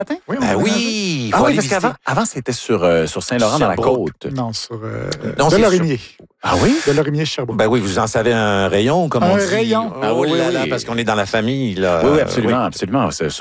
Oui, Ben oui, il Ah faut oui, aller parce visiter. qu'avant, c'était sur Saint-Laurent, dans la Sherbrooke. côte. Non, sur Non, c'est Delorimier. Ah oui? Delorimier, Sherbrooke. Ben oui, vous en savez un rayon, comme Un on dit. rayon. Ah oui, oui, là, oui. parce qu'on est dans la famille. Là. Oui, absolument, absolument. C'est